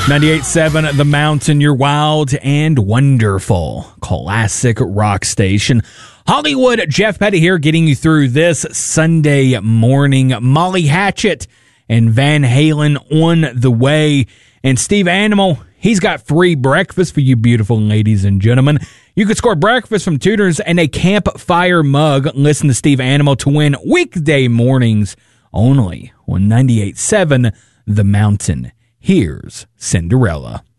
98.7 The Mountain, your wild and wonderful classic rock station. Hollywood, Jeff Petty here, getting you through this Sunday morning. Molly Hatchet and Van Halen on the way. And Steve Animal, he's got free breakfast for you beautiful ladies and gentlemen. You can score breakfast from Tudors and a campfire mug. Listen to Steve Animal to win weekday mornings only on 98.7 The Mountain. Here's Cinderella.